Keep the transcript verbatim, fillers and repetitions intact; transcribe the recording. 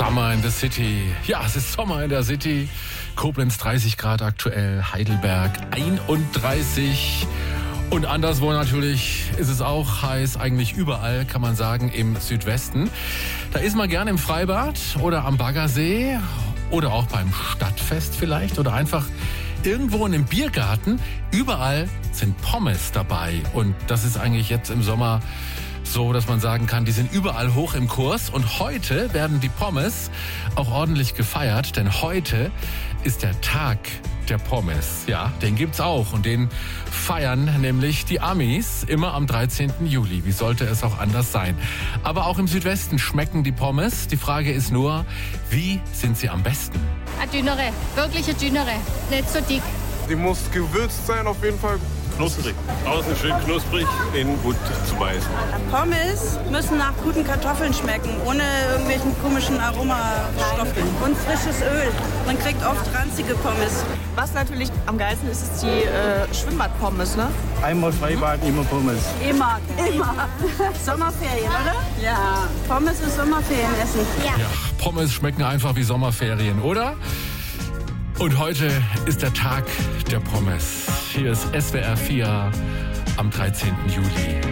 Summer in the City. Ja, es ist Sommer in der City. Koblenz dreißig Grad aktuell, Heidelberg einunddreißig. Und anderswo natürlich ist es auch heiß, eigentlich überall, kann man sagen, im Südwesten. Da ist man gerne im Freibad oder am Baggersee oder auch beim Stadtfest vielleicht oder einfach irgendwo in einem Biergarten. Überall sind Pommes dabei. Und das ist eigentlich jetzt im Sommer so, dass man sagen kann, die sind überall hoch im Kurs. Und heute werden die Pommes auch ordentlich gefeiert, denn heute ist der Tag der Pommes. Ja, den gibt's auch und den feiern nämlich die Amis immer am dreizehnten Juli. Wie sollte es auch anders sein? Aber auch im Südwesten schmecken die Pommes. Die Frage ist nur, wie sind sie am besten? Eine dünnere, wirklich eine dünnere, nicht so dick. Die muss gewürzt sein auf jeden Fall. Knusprig. Außen schön knusprig, innen gut zu beißen. Pommes müssen nach guten Kartoffeln schmecken, ohne irgendwelchen komischen Aromastoffen. Und frisches Öl. Man kriegt oft ranzige Pommes. Was natürlich am geilsten ist, ist die äh, Schwimmbadpommes, ne? Einmal Freibad, immer Pommes. Immer, immer. Sommerferien, oder? Ja. Pommes ist Sommerferienessen. Ja. Ja, Pommes schmecken einfach wie Sommerferien, oder? Und heute ist der Tag der Pommes. Hier ist S W R vier am dreizehnten Juli.